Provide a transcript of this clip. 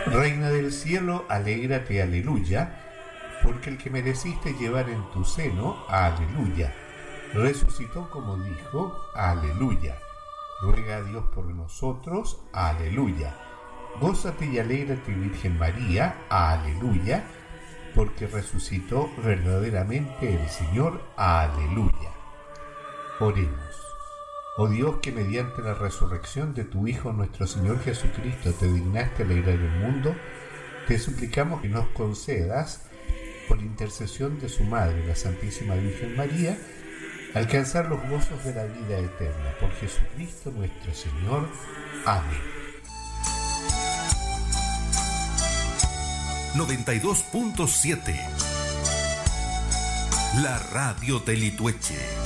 Reina del cielo, alégrate, aleluya, porque el que mereciste llevar en tu seno, aleluya, resucitó como dijo, aleluya. Ruega a Dios por nosotros, aleluya. Gózate y alégrate, Virgen María, aleluya, porque resucitó verdaderamente el Señor, aleluya. Oremos. Oh Dios, que mediante la resurrección de tu Hijo nuestro Señor Jesucristo te dignaste alegrar el mundo, te suplicamos que nos concedas, por intercesión de su Madre, la Santísima Virgen María, alcanzar los gozos de la vida eterna. Por Jesucristo nuestro Señor. Amén. 92.7 La radio de Litueche.